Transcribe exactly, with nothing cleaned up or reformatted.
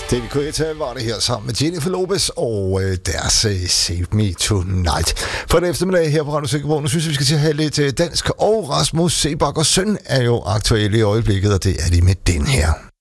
David Guetta var det her sammen med Jennifer Lopez og øh, deres øh, Save Me Tonight. For det eftermiddag her på Radio Silkeborg, nu synes jeg, vi skal til at have lidt øh, dansk, og Rasmus Seebach og Søn er jo aktuelle i øjeblikket, og det er de med den her.